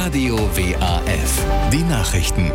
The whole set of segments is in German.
Radio WAF. Die Nachrichten.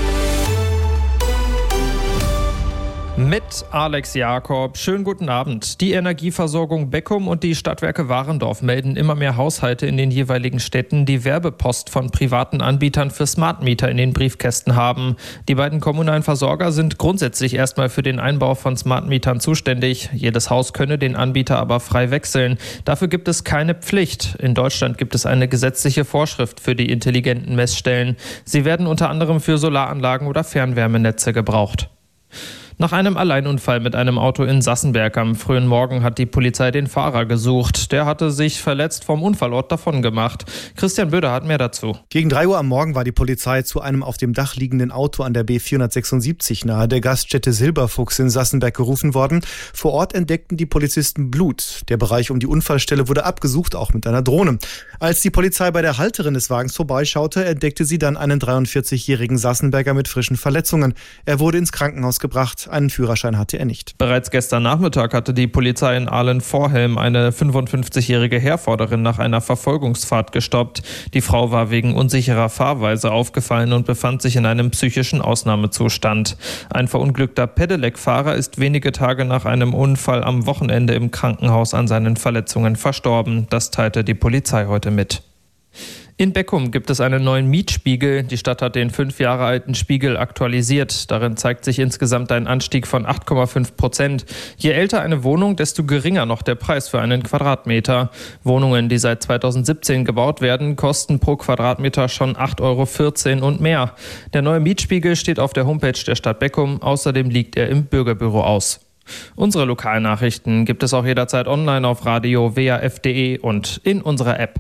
Mit Alex Jakob. Schönen guten Abend. Die Energieversorgung Beckum und die Stadtwerke Warendorf melden immer mehr Haushalte in den jeweiligen Städten, die Werbepost von privaten Anbietern für Smartmeter in den Briefkästen haben. Die beiden kommunalen Versorger sind grundsätzlich erstmal für den Einbau von Smartmetern zuständig. Jedes Haus könne den Anbieter aber frei wechseln. Dafür gibt es keine Pflicht. In Deutschland gibt es eine gesetzliche Vorschrift für die intelligenten Messstellen. Sie werden unter anderem für Solaranlagen oder Fernwärmenetze gebraucht. Nach einem Alleinunfall mit einem Auto in Sassenberg am frühen Morgen hat die Polizei den Fahrer gesucht. Der hatte sich verletzt vom Unfallort davongemacht. Christian Böder hat mehr dazu. Gegen 3 Uhr am Morgen war die Polizei zu einem auf dem Dach liegenden Auto an der B476 nahe der Gaststätte Silberfuchs in Sassenberg gerufen worden. Vor Ort entdeckten die Polizisten Blut. Der Bereich um die Unfallstelle wurde abgesucht, auch mit einer Drohne. Als die Polizei bei der Halterin des Wagens vorbeischaute, entdeckte sie dann einen 43-jährigen Sassenberger mit frischen Verletzungen. Er wurde ins Krankenhaus gebracht. Einen Führerschein hatte er nicht. Bereits gestern Nachmittag hatte die Polizei in Ahlen-Vorhelm eine 55-jährige Herforderin nach einer Verfolgungsfahrt gestoppt. Die Frau war wegen unsicherer Fahrweise aufgefallen und befand sich in einem psychischen Ausnahmezustand. Ein verunglückter Pedelec-Fahrer ist wenige Tage nach einem Unfall am Wochenende im Krankenhaus an seinen Verletzungen verstorben. Das teilte die Polizei heute mit. In Beckum gibt es einen neuen Mietspiegel. Die Stadt hat den 5 Jahre alten Spiegel aktualisiert. Darin zeigt sich insgesamt ein Anstieg von 8,5%. Je älter eine Wohnung, desto geringer noch der Preis für einen Quadratmeter. Wohnungen, die seit 2017 gebaut werden, kosten pro Quadratmeter schon 8,14 € und mehr. Der neue Mietspiegel steht auf der Homepage der Stadt Beckum. Außerdem liegt er im Bürgerbüro aus. Unsere Lokalnachrichten gibt es auch jederzeit online auf radio-waf.de und in unserer App.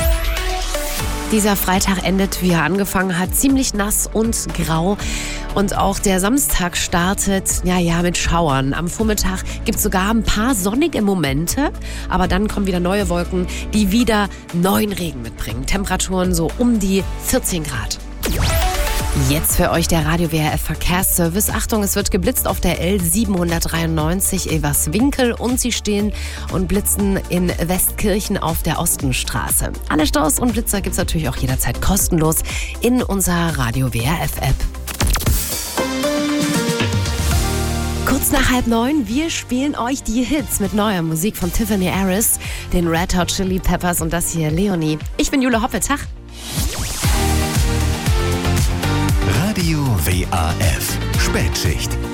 Dieser Freitag endet, wie er angefangen hat, ziemlich nass und grau. Und auch der Samstag startet, mit Schauern. Am Vormittag gibt es sogar ein paar sonnige Momente. Aber dann kommen wieder neue Wolken, die wieder neuen Regen mitbringen. Temperaturen so um die 14 Grad. Jetzt für euch der Radio WRF Verkehrsservice. Achtung, es wird geblitzt auf der L793 Everswinkel und sie stehen und blitzen in Westkirchen auf der Ostenstraße. Alle Staus und Blitzer gibt es natürlich auch jederzeit kostenlos in unserer Radio WRF App. Kurz nach 8:30, wir spielen euch die Hits mit neuer Musik von Tiffany Harris, den Red Hot Chili Peppers und das hier Leonie. Ich bin Jule Hoppe, Tag. Radio WAF. Spätschicht.